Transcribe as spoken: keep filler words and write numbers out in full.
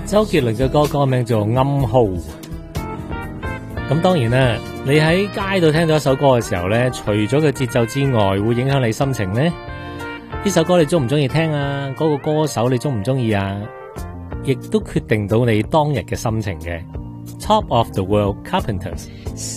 周杰倫嘅歌歌名叫做《暗號》。咁當然啦，你喺街度聽到一首歌嘅時候咧，除咗個節奏之外，會影響你心情咧。呢首歌你中唔中意聽啊？嗰個歌手你中唔中意啊？亦都決定到你當日嘅心情嘅。Top of the World Carpenters。